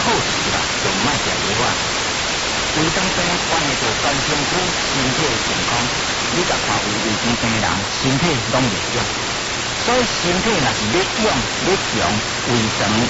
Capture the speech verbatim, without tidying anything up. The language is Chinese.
好事啦，就莫食药啊。胃肠病关系到全身躯身体健康，你甲看有胃肠病的人，身体拢袂弱。所以身体若是要养要强，胃肠